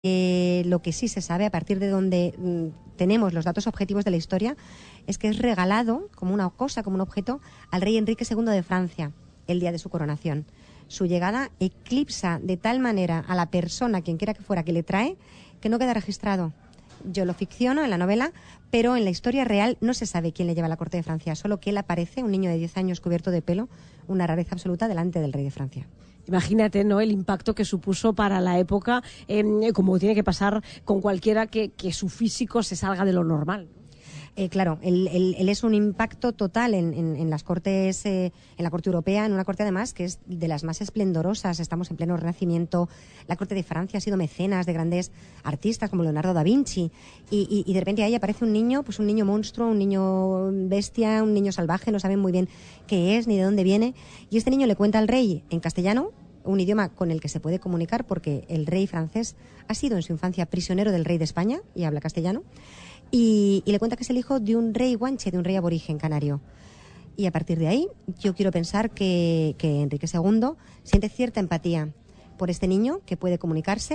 Lo que sí se sabe, a partir de donde tenemos los datos objetivos de la historia, es que es regalado como una cosa, como un objeto, al rey Enrique II de Francia el día de su coronación. Su llegada eclipsa de tal manera a la persona, quien quiera que fuera, que le trae, que no queda registrado. Yo lo ficciono en la novela, pero en la historia real no se sabe quién le lleva a la corte de Francia, solo que él aparece, un niño de 10 años cubierto de pelo, una rareza absoluta delante del rey de Francia. Imagínate, ¿no?, el impacto que supuso para la época, como tiene que pasar con cualquiera que su físico se salga de lo normal. Claro, él es un impacto total en las cortes, en la corte europea, en una corte además que es de las más esplendorosas. Estamos en pleno Renacimiento. La corte de Francia ha sido mecenas de grandes artistas como Leonardo da Vinci y de repente ahí aparece un niño, pues un niño monstruo, un niño bestia, un niño salvaje, no saben muy bien qué es ni de dónde viene, y este niño le cuenta al rey en castellano, un idioma con el que se puede comunicar porque el rey francés ha sido en su infancia prisionero del rey de España y habla castellano. Y le cuenta que es el hijo de un rey guanche, de un rey aborigen canario. Y a partir de ahí, yo quiero pensar que Enrique II siente cierta empatía por este niño que puede comunicarse,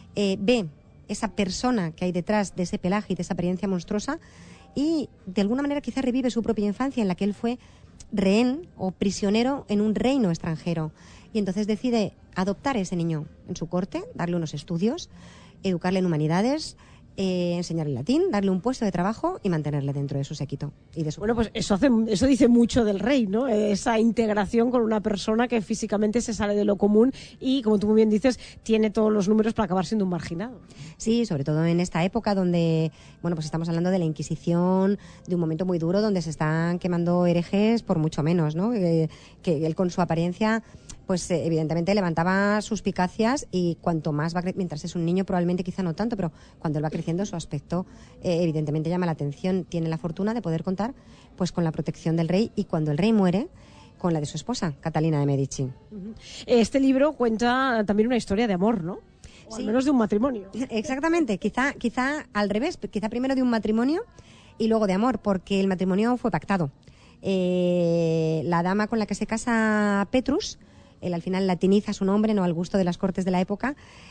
ve esa persona que hay detrás de ese pelaje y de esa apariencia monstruosa y de alguna manera quizá revive su propia infancia en la que él fue rehén o prisionero en un reino extranjero. Y entonces decide adoptar a ese niño en su corte, darle unos estudios, educarle en humanidades, enseñarle latín, darle un puesto de trabajo y mantenerle dentro de su séquito y de su... Bueno, pues eso dice mucho del rey, ¿no? Esa integración con una persona que físicamente se sale de lo común y, como tú muy bien dices, tiene todos los números para acabar siendo un marginado. Sí, sobre todo en esta época donde, bueno, pues estamos hablando de la Inquisición, de un momento muy duro donde se están quemando herejes por mucho menos, ¿no? Que él con su apariencia, pues evidentemente levantaba suspicacias y cuanto más va mientras es un niño probablemente quizá no tanto, pero cuando él va creciendo su aspecto evidentemente llama la atención. Tiene la fortuna de poder contar pues con la protección del rey y cuando el rey muere, con la de su esposa, Catalina de Medici. Este libro cuenta también una historia de amor, ¿no? O sí, al menos de un matrimonio. Exactamente, quizá al revés, quizá primero de un matrimonio y luego de amor, porque el matrimonio fue pactado. La dama con la que se casa Petrus, él al final latiniza su nombre, no al gusto de las cortes de la época,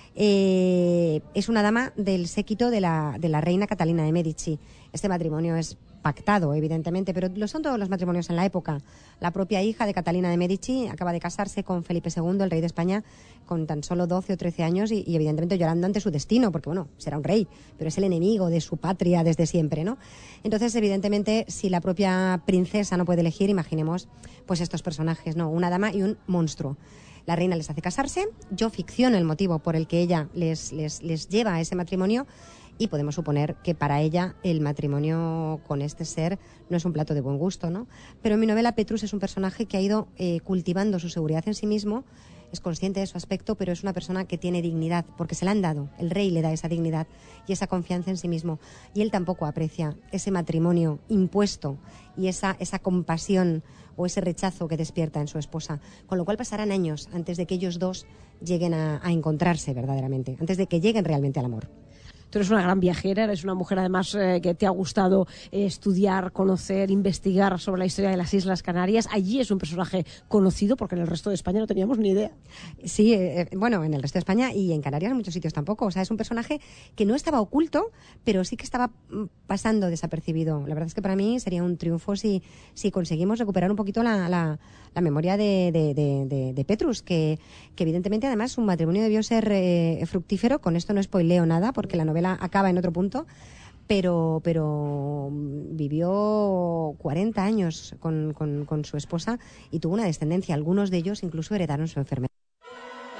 es una dama del séquito de la reina Catalina de Medici. Este matrimonio es pactado, evidentemente, pero lo son todos los matrimonios en la época. La propia hija de Catalina de Medici acaba de casarse con Felipe II, el rey de España, con tan solo 12 o 13 años y evidentemente llorando ante su destino, porque bueno, será un rey, pero es el enemigo de su patria desde siempre, ¿no? Entonces, evidentemente, si la propia princesa no puede elegir, imaginemos pues estos personajes, ¿no? Una dama y un monstruo. La reina les hace casarse, yo ficciono el motivo por el que ella les lleva a ese matrimonio y podemos suponer que para ella el matrimonio con este ser no es un plato de buen gusto, ¿no? Pero en mi novela Petrus es un personaje que ha ido cultivando su seguridad en sí mismo, es consciente de su aspecto, pero es una persona que tiene dignidad, porque se la han dado, el rey le da esa dignidad y esa confianza en sí mismo, y él tampoco aprecia ese matrimonio impuesto y esa compasión o ese rechazo que despierta en su esposa, con lo cual pasarán años antes de que ellos dos lleguen a encontrarse verdaderamente, antes de que lleguen realmente al amor. Tú eres una gran viajera, eres una mujer además que te ha gustado estudiar, conocer, investigar sobre la historia de las Islas Canarias. Allí es un personaje conocido porque en el resto de España no teníamos ni idea. Sí, bueno, en el resto de España y en Canarias en muchos sitios tampoco. O sea, es un personaje que no estaba oculto, pero sí que estaba pasando desapercibido. La verdad es que para mí sería un triunfo si conseguimos recuperar un poquito la memoria de Petrus, que evidentemente además su matrimonio debió ser fructífero. Con esto no spoileo nada porque la novela acaba en otro punto, pero vivió 40 años con su esposa y tuvo una descendencia. Algunos de ellos incluso heredaron su enfermedad.